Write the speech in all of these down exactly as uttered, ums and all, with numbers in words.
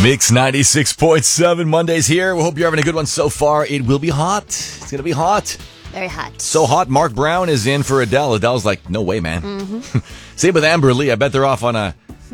Mix ninety-six point seven Mondays here. We hope you're having a good one so far. It will be hot. It's going to be hot. Very hot. So hot, Mark Brown is in for Adele. Adele's like, no way, man. Mm-hmm. Same with Amber Lee. I bet they're off on a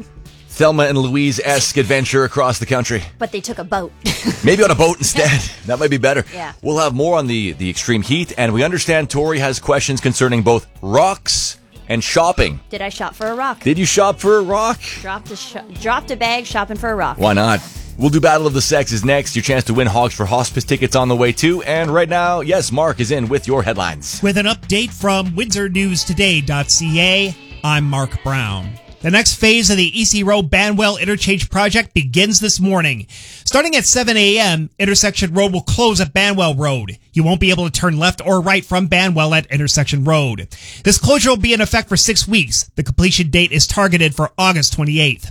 Thelma and Louise-esque adventure across the country. But they took a boat. Maybe on a boat instead. That might be better. Yeah. We'll have more on the, the extreme heat, and we understand Tori has questions concerning both rocks and shopping. Did I shop for a rock? Did you shop for a rock? Dropped a sh- dropped a bag shopping for a rock. Why not? We'll do Battle of the Sexes next. Your chance to win Hogs for Hospice tickets on the way too. And right now, yes, Mark is in with your headlines. With an update from Windsor News Today dot C A, I'm Mark Brown. The next phase of the E C Road Banwell Interchange project begins this morning. Starting at seven a.m., Intersection Road will close at Banwell Road. You won't be able to turn left or right from Banwell at Intersection Road. This closure will be in effect for six weeks. The completion date is targeted for August twenty-eighth.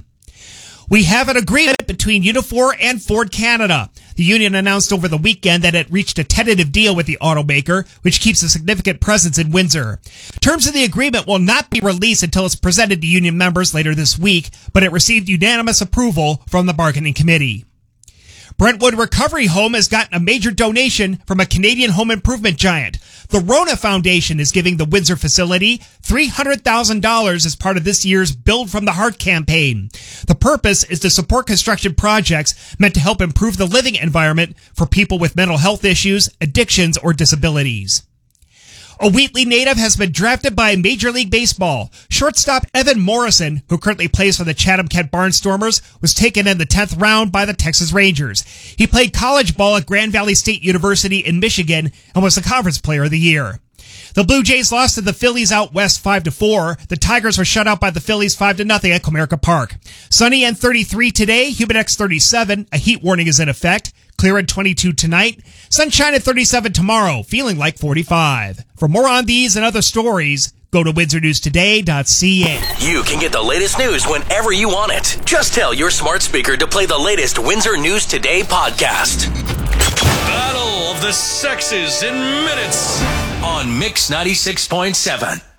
We have an agreement between Unifor and Ford Canada. The union announced over the weekend that it reached a tentative deal with the automaker, which keeps a significant presence in Windsor. Terms of the agreement will not be released until it's presented to union members later this week, but it received unanimous approval from the bargaining committee. Brentwood Recovery Home has gotten a major donation from a Canadian home improvement giant. The Rona Foundation is giving the Windsor facility three hundred thousand dollars as part of this year's Build from the Heart campaign. The purpose is to support construction projects meant to help improve the living environment for people with mental health issues, addictions, or disabilities. A Wheatley native has been drafted by Major League Baseball. Shortstop Evan Morrison, who currently plays for the Chatham-Kent Barnstormers, was taken in the tenth round by the Texas Rangers. He played college ball at Grand Valley State University in Michigan and was the Conference Player of the Year. The Blue Jays lost to the Phillies out west five to four. The Tigers were shut out by the Phillies five to nothing at Comerica Park. Sunny and thirty-three today, Humidex thirty-seven. A heat warning is in effect. Clear at twenty-two tonight. Sunshine at thirty-seven tomorrow, feeling like forty-five. For more on these and other stories, go to Windsor News Today dot C A. You can get the latest news whenever you want it. Just tell your smart speaker to play the latest Windsor News Today podcast. Battle of the Sexes in minutes on Mix ninety-six point seven.